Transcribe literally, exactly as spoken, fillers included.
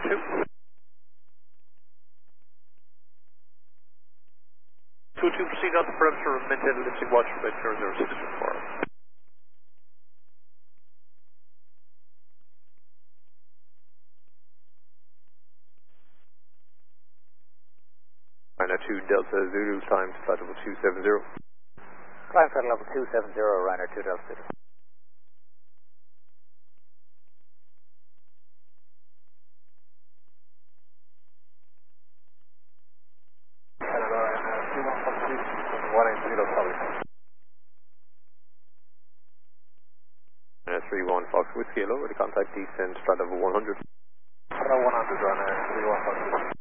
two. two two, proceed on the perimeter of maintain lifting watch for zero zero six two four. Ryanair two Delta Zulu, climb to flight level two seven zero. Climb flight level two seven zero, Ryanair two Delta Zulu. three one Fox Whiskey, hello, with the contact descent, flight level one hundred. Hello, one hundred, Ryanair three one Fox Whiskey.